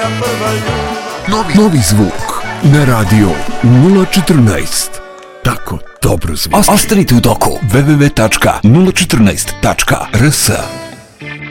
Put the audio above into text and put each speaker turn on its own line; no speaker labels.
Novi zvuk na radio 014. Tako dobro zvuči.
Ostanite u toku www.014.rs